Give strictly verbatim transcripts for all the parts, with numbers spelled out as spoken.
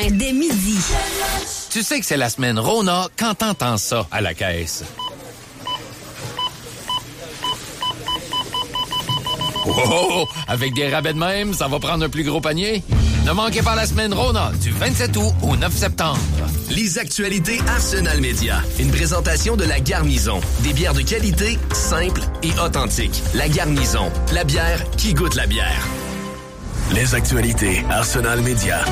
Dès midi. Tu sais que c'est la semaine Rona quand t'entends ça à la caisse. Oh, avec des rabais de même, ça va prendre un plus gros panier. Ne manquez pas la semaine Rona du vingt-sept août au neuf septembre. Les actualités Arsenal Média. Une présentation de La Garnison. Des bières de qualité, simples et authentiques. La Garnison. La bière qui goûte la bière. Les actualités Arsenal Média.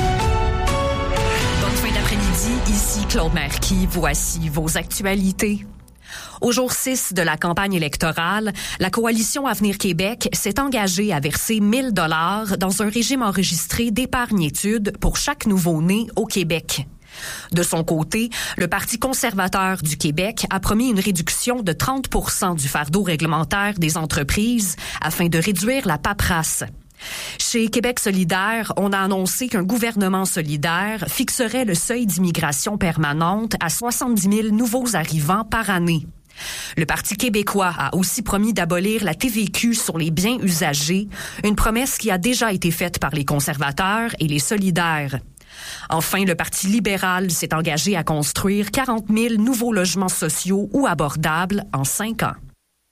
Bonne fin d'après-midi. Ici Claude Marquis. Voici vos actualités. Au jour six de la campagne électorale, la coalition Avenir Québec s'est engagée à verser mille dollars dans un régime enregistré d'épargne-études pour chaque nouveau-né au Québec. De son côté, le Parti conservateur du Québec a promis une réduction de trente pour cent du fardeau réglementaire des entreprises afin de réduire la paperasse. Chez Québec solidaire, on a annoncé qu'un gouvernement solidaire fixerait le seuil d'immigration permanente à soixante-dix mille nouveaux arrivants par année. Le Parti québécois a aussi promis d'abolir la T V Q sur les biens usagés, une promesse qui a déjà été faite par les conservateurs et les solidaires. Enfin, le Parti libéral s'est engagé à construire quarante mille nouveaux logements sociaux ou abordables en cinq ans.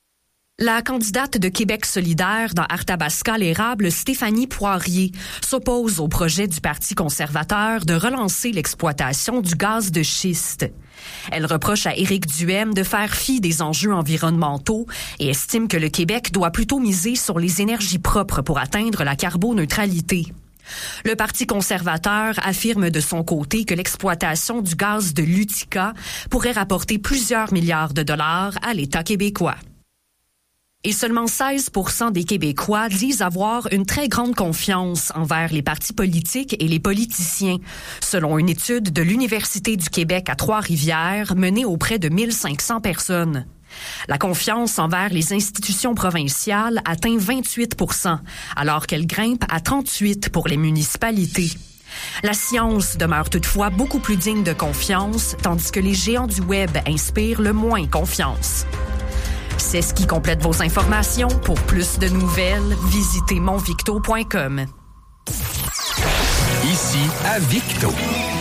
La candidate de Québec solidaire dans Arthabasca-l'Érable, Stéphanie Poirier, s'oppose au projet du Parti conservateur de relancer l'exploitation du gaz de schiste. Elle reproche à Éric Duhem de faire fi des enjeux environnementaux et estime que le Québec doit plutôt miser sur les énergies propres pour atteindre la carboneutralité. Le Parti conservateur affirme de son côté que l'exploitation du gaz de l'Utica pourrait rapporter plusieurs milliards de dollars à l'État québécois. Et seulement seize pour cent des Québécois disent avoir une très grande confiance envers les partis politiques et les politiciens, selon une étude de l'Université du Québec à Trois-Rivières menée auprès de mille cinq cents personnes. La confiance envers les institutions provinciales atteint vingt-huit pour cent, alors qu'elle grimpe à trente-huit pour les municipalités. La science demeure toutefois beaucoup plus digne de confiance, tandis que les géants du web inspirent le moins confiance. C'est ce qui complète vos informations. Pour plus de nouvelles, visitez mon victo point com. Ici à Victo.